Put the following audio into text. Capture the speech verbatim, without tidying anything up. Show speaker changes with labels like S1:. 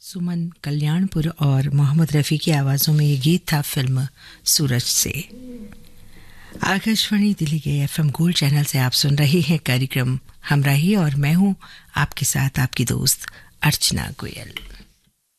S1: सुमन कल्याणपुर और मोहम्मद रफ़ी की आवाज़ों में ये गीत था फिल्म सूरज से। आकाशवाणी दिल्ली के एफएम गोल्ड चैनल से आप सुन रहे हैं कार्यक्रम हमराही और मैं हूं आपके साथ आपकी दोस्त अर्चना गोयल।